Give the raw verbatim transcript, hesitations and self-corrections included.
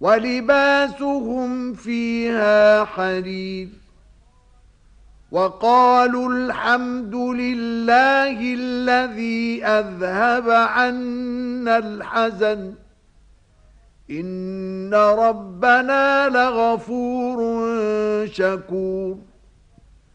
وَلِبَاسُهُمْ فِيهَا حَرِيرٌ وَقَالُوا الْحَمْدُ لِلَّهِ الَّذِي أَذْهَبَ عَنَّا الْحَزَنَ إِنَّ رَبَّنَا لَغَفُورٌ شَكُورٌ